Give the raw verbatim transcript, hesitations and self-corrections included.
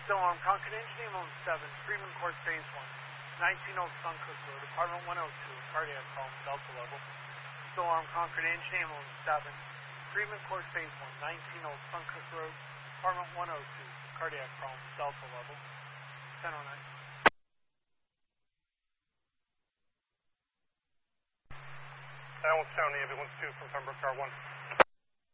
Still armed, Concord Engine Ambulance seven, Freeman Court Phase one, nineteen oh Suncook Road, Apartment one oh two, cardiac call, Delta level. Still armed, Concord Engine Ambulance seven, Freeman Court Phase one, nineteen oh Suncook Road, Apartment one oh two, cardiac call, Delta level, ten oh nine. Adams County Ambulance two from Pembroke Car one.